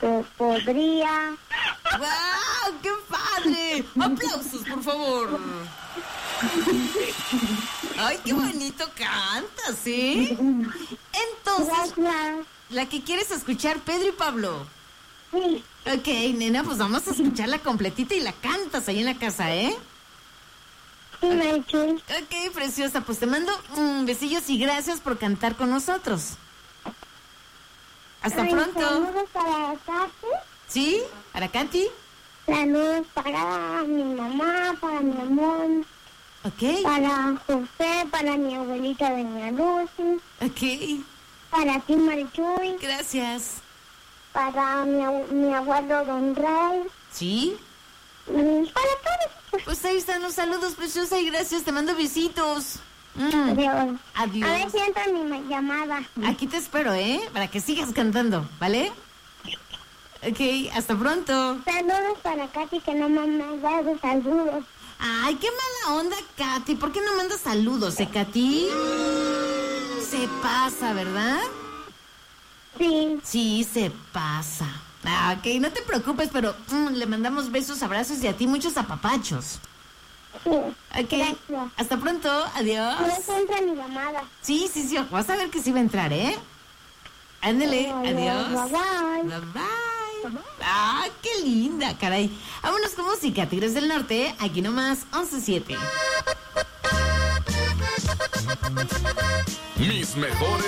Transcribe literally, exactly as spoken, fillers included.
que podría. ¡Wow! ¡Qué padre! ¡Aplausos, por favor! ¡Ay, qué bonito cantas, ¿eh? Entonces, Gracias. la que quieres escuchar, Pedro y Pablo. Sí. Ok, nena, pues vamos a escucharla completita y la cantas ahí en la casa, ¿eh? Sí, Marichuy. Ok, preciosa, pues te mando mm, besillos y gracias por cantar con nosotros. Hasta Ay, pronto. Saludos para Katy. ¿Sí? ¿Para Katy? Saludos para mi mamá, para mi amor, Ok, para José, para mi abuelita Doña Lucy, ok, para ti, Marichuy, gracias. para mi, abu- mi abuelo Don Rey, ¿Sí? y para todos. Pues ahí están los saludos, preciosa, y gracias, te mando besitos. Mm, Adiós. Adiós. A ver si entra mi ma- llamada. Aquí te espero, ¿eh? Para que sigas cantando, ¿vale? Ok, hasta pronto. Saludos para Katy, que no me ha mandado saludos. Ay, qué mala onda, Katy. ¿Por qué no mandas saludos, eh, Katy? Se pasa, ¿verdad? Sí. Sí, se pasa. Ah, ok, no te preocupes, pero mm, le mandamos besos, abrazos y a ti muchos apapachos. Sí. Ok, Gracias. hasta pronto, adiós. A ver si entra mi llamada. Sí, sí, sí, vas a ver que sí va a entrar, ¿eh? Ándale, adiós. Bye bye. Bye bye. Ah, qué linda, caray. Vámonos con música, Tigres del Norte, aquí nomás, once siete. Mis mejores